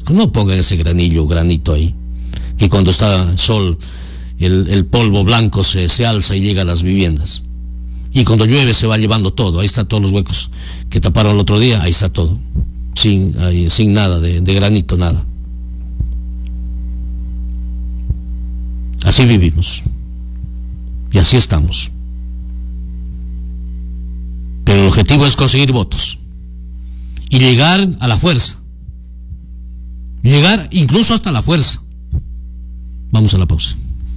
No pongan ese granito ahí, que cuando está sol, el polvo blanco se alza y llega a las viviendas. Y cuando llueve se va llevando todo. Ahí están todos los huecos que taparon el otro día, ahí está todo. Sin nada de granito, nada. Así vivimos. Y así estamos. Pero el objetivo es conseguir votos. Y llegar a la fuerza. Llegar incluso hasta la fuerza. Vamos a la pausa.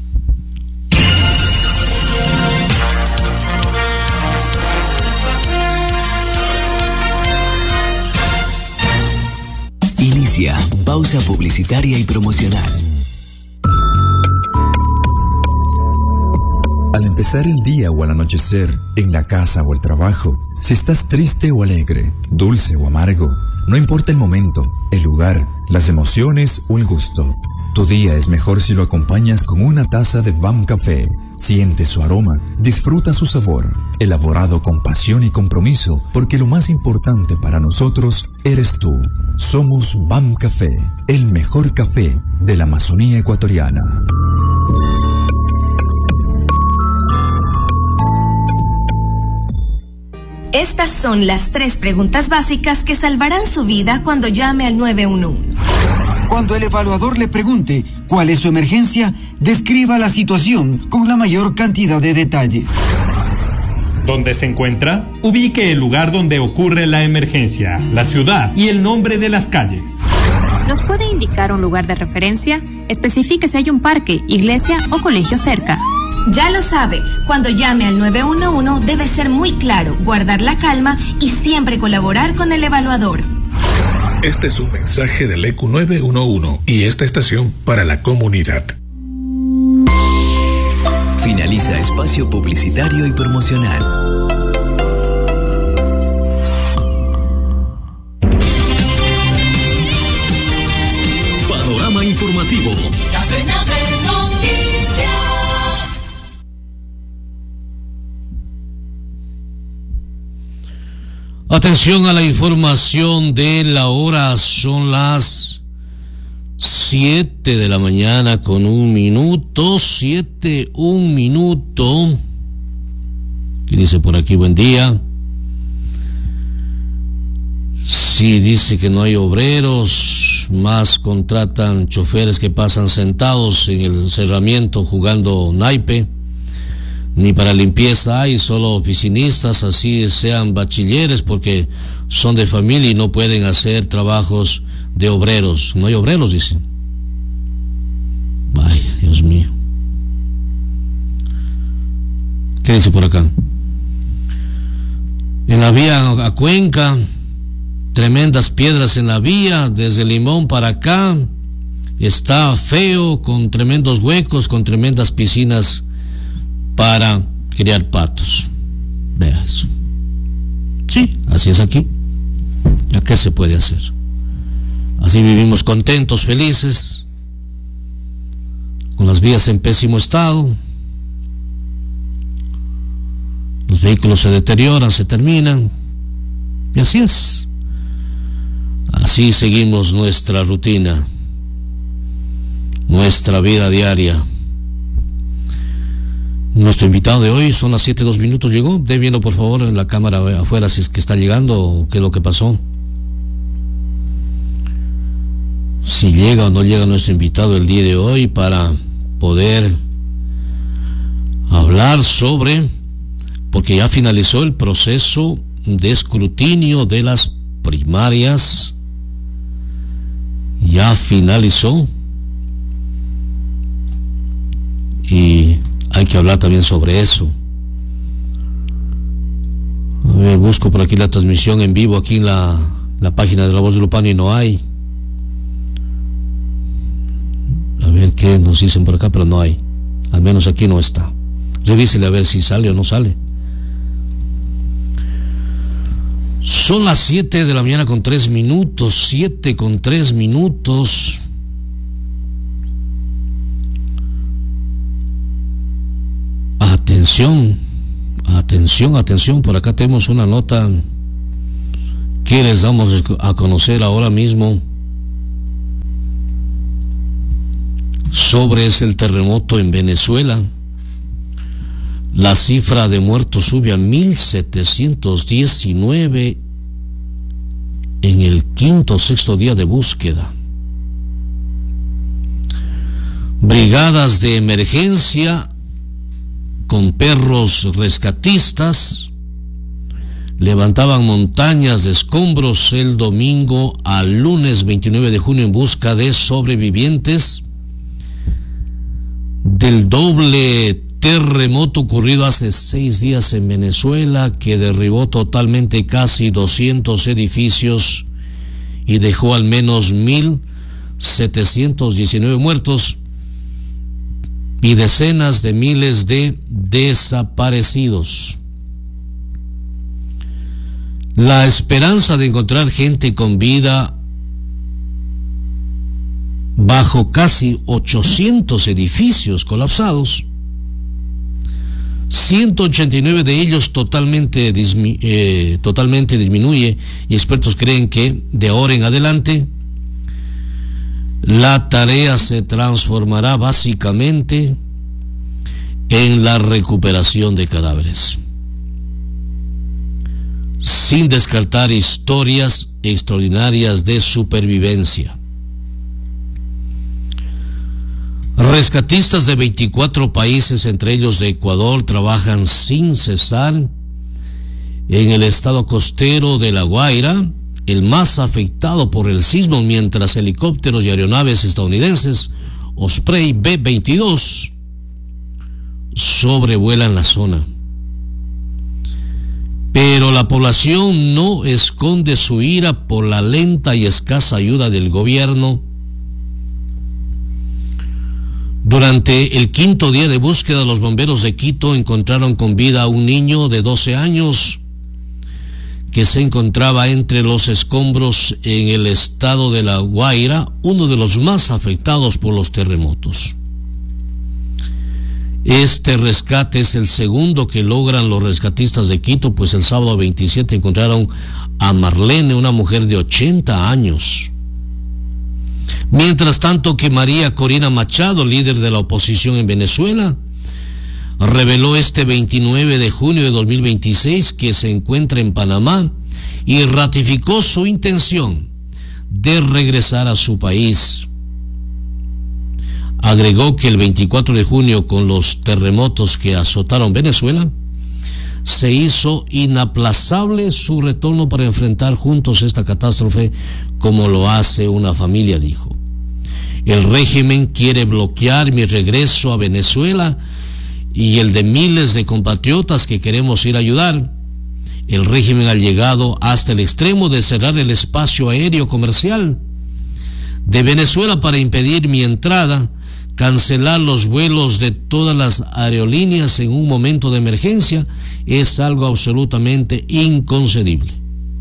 Inicia pausa publicitaria y promocional. Al empezar el día o al anochecer, en la casa o el trabajo, si estás triste o alegre, dulce o amargo, no importa el momento, el lugar, las emociones o el gusto. Tu día es mejor si lo acompañas con una taza de BAM Café. Siente su aroma, disfruta su sabor, elaborado con pasión y compromiso, porque lo más importante para nosotros eres tú. Somos BAM Café, el mejor café de la Amazonía ecuatoriana. Estas son las 3 preguntas básicas que salvarán su vida cuando llame al 911. Cuando el evaluador le pregunte cuál es su emergencia, describa la situación con la mayor cantidad de detalles. ¿Dónde se encuentra? Ubique el lugar donde ocurre la emergencia, la ciudad y el nombre de las calles. ¿Nos puede indicar un lugar de referencia? Especifique si hay un parque, iglesia o colegio cerca. Ya lo sabe, cuando llame al 911 debe ser muy claro, guardar la calma y siempre colaborar con el evaluador. Este es un mensaje del ECU 911 y esta estación para la comunidad. Finaliza espacio publicitario y promocional. Panorama informativo. Atención a la información de la hora, son las 7 de la mañana con 1 minuto, 7, 1 minuto. ¿Qué dice por aquí? Buen día. Sí, dice que no hay obreros, más contratan choferes que pasan sentados en el cerramiento jugando naipe. Ni para limpieza hay, solo oficinistas, así sean bachilleres, porque son de familia y no pueden hacer trabajos de obreros. No hay obreros, dicen. Vaya, Dios mío. ¿Qué dice por acá? En la vía a Cuenca, tremendas piedras en la vía, desde Limón para acá, está feo, con tremendos huecos, con tremendas piscinas para criar patos. Vea eso. Sí, así es aquí. ¿Ya qué se puede hacer? Así vivimos contentos, felices, con las vías en pésimo estado. Los vehículos se deterioran, se terminan. Y así es. Así seguimos nuestra rutina, nuestra vida diaria. Nuestro invitado de hoy, son las 7:02 minutos, llegó. Dé viendo por favor en la cámara afuera si es que está llegando o qué es lo que pasó. Si llega o no llega nuestro invitado el día de hoy para poder hablar sobre, porque ya finalizó el proceso de escrutinio de las primarias. Ya finalizó. Y hay que hablar también sobre eso. A ver, busco por aquí la transmisión en vivo, aquí en la página de La Voz de Lupano, y no hay. A ver qué nos dicen por acá, pero no hay. Al menos aquí no está. Revísele a ver si sale o no sale. Son las 7 de la mañana con 3 minutos. 7 con 3 minutos. Atención, por acá tenemos una nota que les damos a conocer ahora mismo. sobre el terremoto en Venezuela. La cifra de muertos sube a 1.719 en el quinto o sexto día de búsqueda. Brigadas de emergencia con perros rescatistas levantaban montañas de escombros el domingo al lunes 29 de junio en busca de sobrevivientes del doble terremoto ocurrido hace 6 días en Venezuela, que derribó totalmente casi 200 edificios y dejó al menos 1.719 muertos y decenas de miles de desaparecidos. La esperanza de encontrar gente con vida bajo casi 800 edificios colapsados, 189 de ellos totalmente disminuye, y expertos creen que de ahora en adelante la tarea se transformará básicamente en la recuperación de cadáveres, sin descartar historias extraordinarias de supervivencia. Rescatistas de 24 países, entre ellos de Ecuador, trabajan sin cesar en el estado costero de La Guaira, el más afectado por el sismo, mientras helicópteros y aeronaves estadounidenses Osprey B-22 sobrevuelan la zona. Pero la población no esconde su ira por la lenta y escasa ayuda del gobierno. Durante el quinto día de búsqueda, los bomberos de Quito encontraron con vida a un niño de 12 años que se encontraba entre los escombros en el estado de La Guaira, uno de los más afectados por los terremotos. Este rescate es el segundo que logran los rescatistas de Quito, pues el sábado 27 encontraron a Marlene, una mujer de 80 años. Mientras tanto que María Corina Machado, líder de la oposición en Venezuela, reveló este 29 de junio de 2026 que se encuentra en Panamá y ratificó su intención de regresar a su país. Agregó que el 24 de junio, con los terremotos que azotaron Venezuela, se hizo inaplazable su retorno para enfrentar juntos esta catástrofe como lo hace una familia, dijo. El régimen quiere bloquear mi regreso a Venezuela y el de miles de compatriotas que queremos ir a ayudar. El régimen ha llegado hasta el extremo de cerrar el espacio aéreo comercial de Venezuela para impedir mi entrada, cancelar los vuelos de todas las aerolíneas en un momento de emergencia. Es algo absolutamente inconcebible.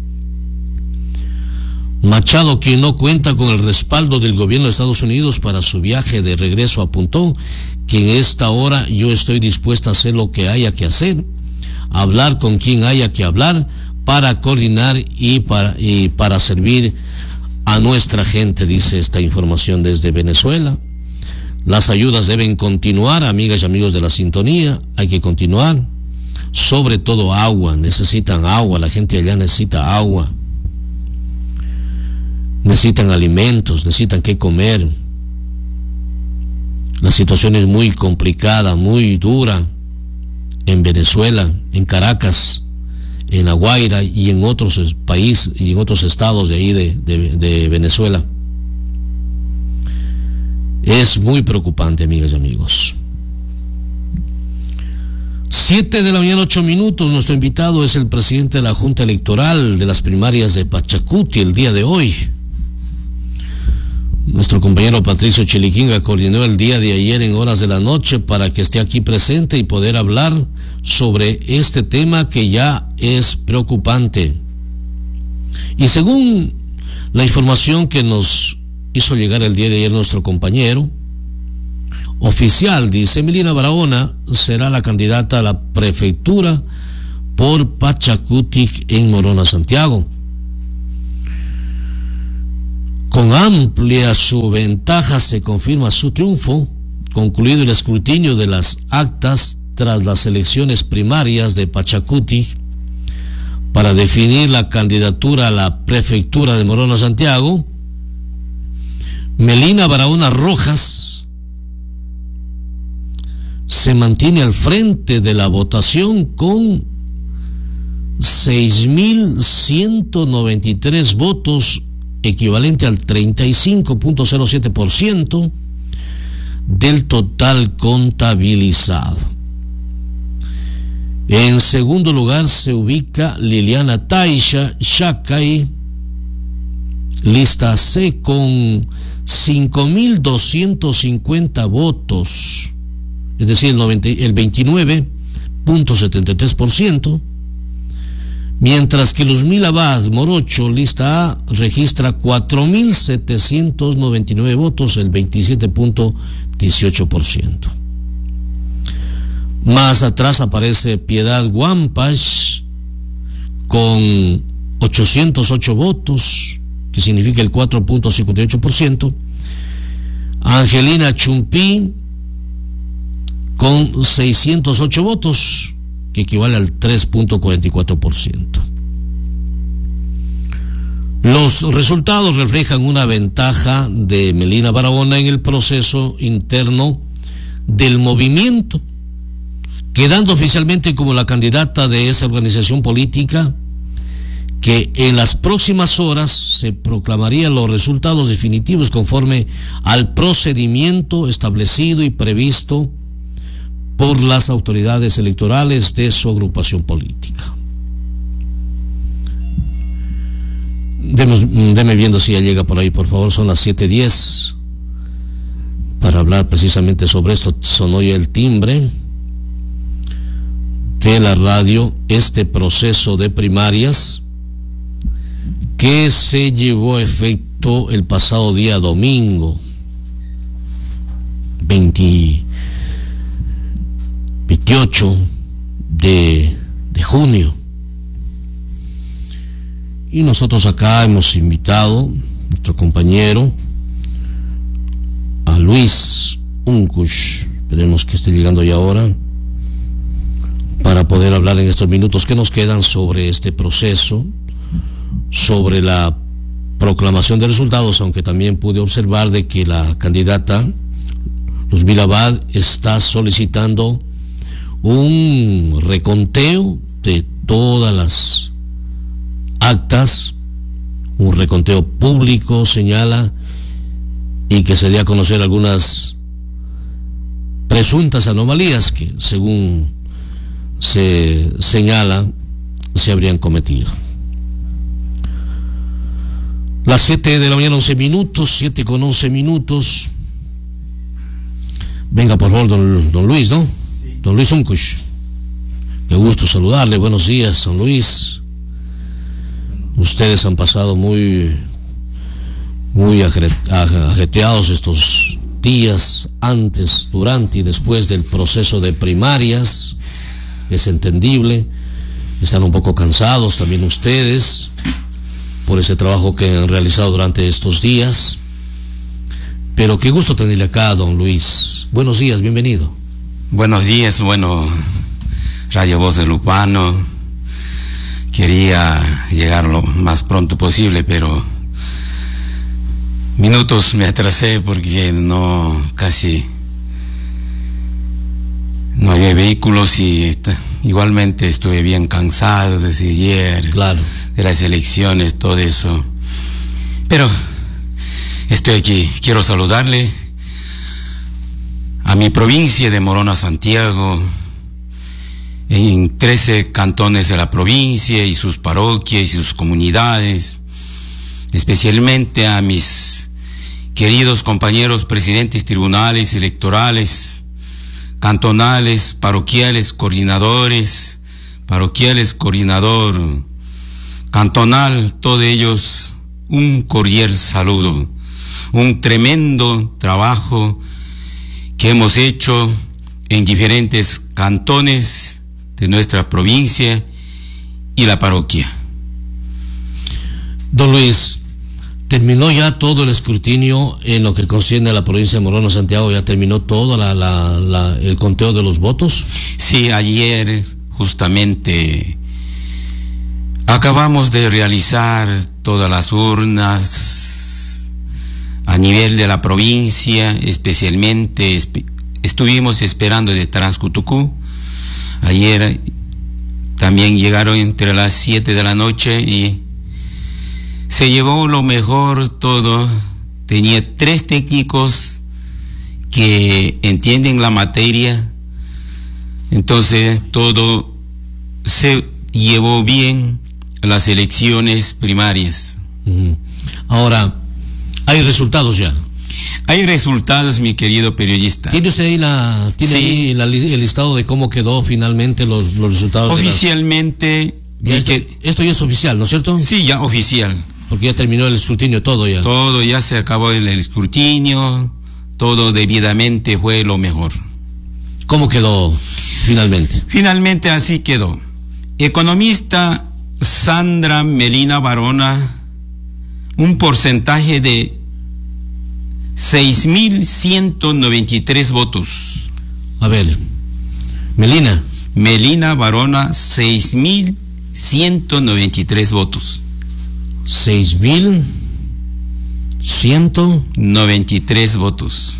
Machado, quien no cuenta con el respaldo del gobierno de Estados Unidos para su viaje de regreso, apuntó que en esta hora yo estoy dispuesta a hacer lo que haya que hacer, hablar con quien haya que hablar, para coordinar y para servir a nuestra gente, dice esta información desde Venezuela. Las ayudas deben continuar, amigas y amigos de la sintonía, hay que continuar. Sobre todo agua, necesitan agua, la gente allá necesita agua. Necesitan alimentos, necesitan qué comer. La situación es muy complicada, muy dura en Venezuela, en Caracas, en La Guaira y en otros países y en otros estados de ahí de Venezuela. Es muy preocupante, amigas y amigos. 7 de la mañana, 8 minutos. Nuestro invitado es el presidente de la Junta Electoral de las primarias de Pachacuti el día de hoy. Nuestro compañero Patricio Chiliquinga coordinó el día de ayer en horas de la noche para que esté aquí presente y poder hablar sobre este tema que ya es preocupante. Y según la información que nos hizo llegar el día de ayer nuestro compañero oficial, dice, Melina Barahona será la candidata a la prefectura por Pachacuti en Morona, Santiago. Con amplia su ventaja se confirma su triunfo concluido el escrutinio de las actas tras las elecciones primarias de Pachacuti para definir la candidatura a la prefectura de Morona Santiago, Melina Barahona Rojas se mantiene al frente de la votación con 6.193 votos, equivalente al 35.07% del total contabilizado. En segundo lugar se ubica Liliana Taisha Shakay, lista C, con 5.250 votos, es decir, el 29.73%, mientras que Luzmila Abad Morocho, lista A, registra 4.799 votos, el 27.18%. Más atrás aparece Piedad Guampash con 808 votos, que significa el 4.58%. Angelina Chumpí con 608 votos, que equivale al 3.44%. Los resultados reflejan una ventaja de Melina Barahona en el proceso interno del movimiento, quedando oficialmente como la candidata de esa organización política, que en las próximas horas se proclamarían los resultados definitivos conforme al procedimiento establecido y previsto por las autoridades electorales de su agrupación política. Deme viendo si ya llega por ahí, por favor. Son las 7:10 para hablar precisamente sobre esto. Sonó ya el timbre de la radio, este proceso de primarias que se llevó a efecto el pasado día domingo 28 de junio. Y nosotros acá hemos invitado a nuestro compañero, a Luis Uncush, esperemos que esté llegando ya ahora, para poder hablar en estos minutos que nos quedan sobre este proceso, sobre la proclamación de resultados, aunque también pude observar de que la candidata Luzmila Abad está solicitando un reconteo de todas las actas, un reconteo público, señala, y que se dé a conocer algunas presuntas anomalías que, según se señala, se habrían cometido. Las 7 de la mañana, 11 minutos, 7 con 11 minutos. Venga, por favor, don Luis, ¿no? Sí. Don Luis Uncush. Qué gusto saludarle. Buenos días, don Luis. Ustedes han pasado muy ajetreados estos días, antes, durante y después del proceso de primarias. Es entendible. Están un poco cansados también ustedes por ese trabajo que han realizado durante estos días. Pero qué gusto tenerle acá, don Luis. Buenos días, bienvenido. Buenos días, bueno, Radio Voz de Lupano. Quería llegar lo más pronto posible, pero minutos me atrasé porque casi no había vehículos y igualmente estuve bien cansado desde ayer. Claro. De las elecciones, todo eso. Pero estoy aquí. Quiero saludarle a mi provincia de Morona Santiago, en 13 cantones de la provincia y sus parroquias y sus comunidades, especialmente a mis queridos compañeros presidentes tribunales electorales, cantonales, parroquiales, coordinadores, coordinador cantonal, todos ellos un cordial saludo, un tremendo trabajo que hemos hecho en diferentes cantones de nuestra provincia y la parroquia. Don Luis, ¿Terminó ya todo el escrutinio en lo que concierne a la provincia de Morona Santiago? ¿Ya terminó todo el conteo de los votos? Sí, ayer justamente acabamos de realizar todas las urnas a nivel de la provincia, especialmente estuvimos esperando de Transcutucú. Ayer también llegaron entre las 7 de la noche y se llevó lo mejor todo. Tenía 3 técnicos que entienden la materia, entonces todo se llevó bien las elecciones primarias. Ahora, ¿hay resultados ya? Hay resultados, mi querido periodista. ¿Tiene usted ahí el listado de cómo quedó finalmente los resultados? Oficialmente... Esto ya es oficial, ¿no es cierto? Sí, ya oficial. Porque ya terminó el escrutinio, todo ya. Todo ya se acabó el escrutinio, todo debidamente fue lo mejor. ¿Cómo quedó finalmente? Finalmente así quedó. Economista Sandra Melina Barona, un porcentaje de 6.193 votos. A ver, Melina Barona, 6.193 votos. 6.193 votos.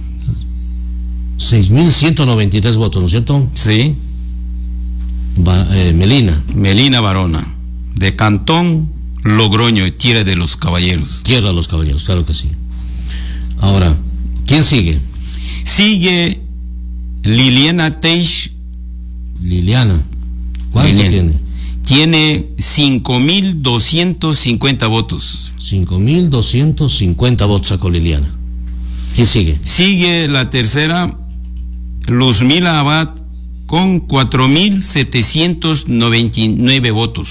6.193 votos, ¿no es cierto? Sí. Melina Barona, de Cantón Logroño, Tierra de los Caballeros. Tierra de los Caballeros, claro que sí. Ahora, ¿quién sigue? Sigue Liliana Teix. Liliana, ¿cuánto tiene? Tiene 5.250 votos. 5.250 votos sacó Liliana. ¿Quién sigue? Sigue la tercera, Luzmila Abad, con 4.799 votos.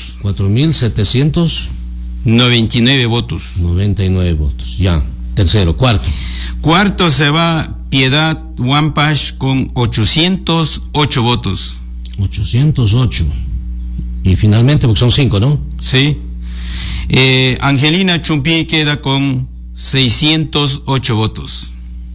4.799 votos. 99 votos, ya. Tercero, cuarto se va Piedad Wampash con 808 votos. 808. Y finalmente, porque son 5, ¿no? Sí. Angelina Chumpi queda con 608 votos.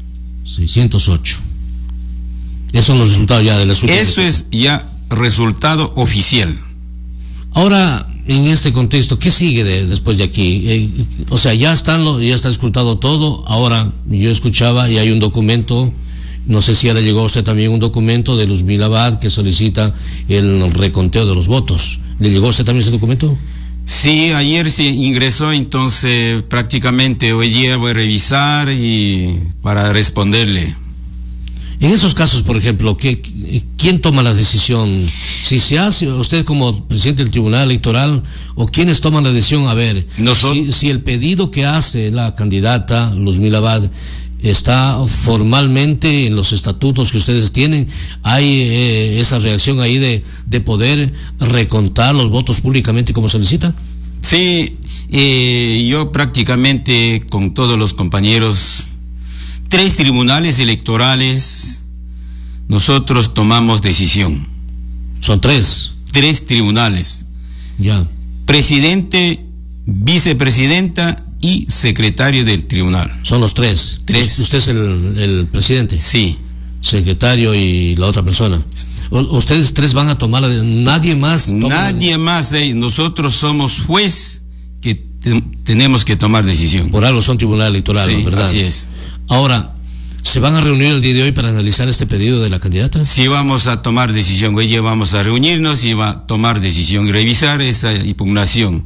608. Esos son los resultados ya de las últimas. Eso es ya resultado oficial. Ahora, en este contexto, ¿qué sigue después de aquí? O sea, ya está escrutado todo. Ahora, yo escuchaba y hay un documento, no sé si ya le llegó a usted también un documento de Luzmila Abad que solicita el reconteo de los votos. ¿Le llegó a usted también ese documento? Sí, ayer se ingresó, entonces prácticamente hoy día voy a revisar y para responderle. En esos casos, por ejemplo, ¿quién toma la decisión? Si se hace usted como presidente del Tribunal Electoral, o quiénes toman la decisión, a ver, si el pedido que hace la candidata Luzmila Abad está formalmente en los estatutos que ustedes tienen, hay esa reacción ahí de poder recontar los votos públicamente como solicita. Sí, yo prácticamente con todos los compañeros, 3 tribunales electorales, nosotros tomamos decisión. Son 3. 3 tribunales. Ya. Presidente, vicepresidenta y secretario del tribunal. Son los 3. ¿Usted es el presidente? Sí. Secretario y la otra persona. ¿Ustedes 3 van a tomar nadie más? Nadie más. Nosotros somos juez que tenemos que tomar decisión. Por algo son tribunal electoral, sí, ¿verdad? Así es. Ahora, ¿se van a reunir el día de hoy para analizar este pedido de la candidata? Sí, vamos a tomar decisión. Hoy ya vamos a reunirnos y va a tomar decisión y revisar esa impugnación.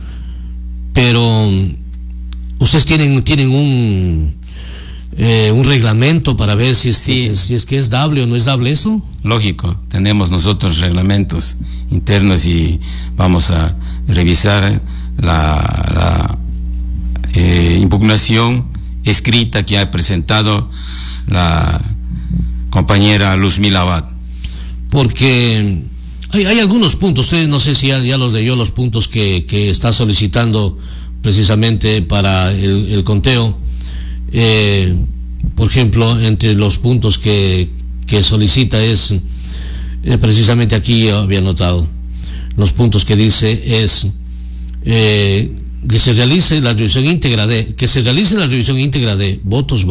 Pero ustedes tienen un reglamento para ver si es que es dable o no es dable eso. Lógico, tenemos nosotros reglamentos internos y vamos a revisar la impugnación escrita que ha presentado la compañera Luzmila Abad. Porque hay algunos puntos, usted no sé si ya los leyó, los puntos que está solicitando precisamente para el conteo. Por ejemplo, entre los puntos que solicita es, precisamente aquí yo había notado, los puntos que dice es que se realice la revisión íntegra de votos